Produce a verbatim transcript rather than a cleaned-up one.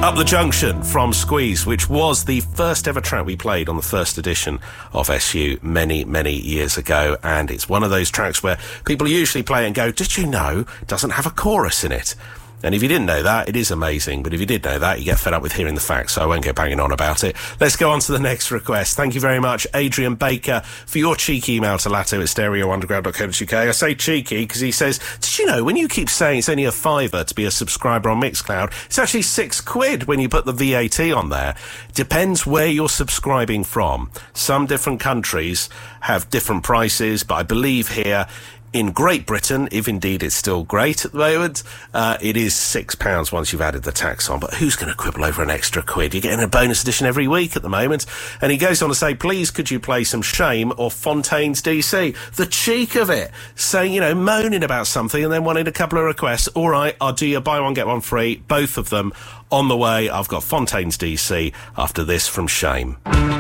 Up the Junction from Squeeze, which was the first ever track we played on the first edition of S U many, many years ago. And it's one of those tracks where people usually play and go, did you know it doesn't have a chorus in it? And if you didn't know that, it is amazing. But if you did know that, you get fed up with hearing the facts, so I won't go banging on about it. Let's go on to the next request. Thank you very much, Adrian Baker, for your cheeky email to Latto at stereo underground dot co dot uk. I say cheeky because he says, did you know, when you keep saying it's only a fiver to be a subscriber on Mixcloud, it's actually six quid when you put the V A T on there. Depends where you're subscribing from. Some different countries have different prices, but I believe here in Great Britain, if indeed it's still great at the moment, uh, it is six pounds once you've added the tax on. But who's going to quibble over an extra quid? You're getting a bonus edition every week at the moment. And he goes on to say, please could you play some Shame or Fontaines D C? The cheek of it. Saying, you know, moaning about something and then wanting a couple of requests. All right, I'll do your buy one, get one free. Both of them on the way. I've got Fontaines D C after this from Shame.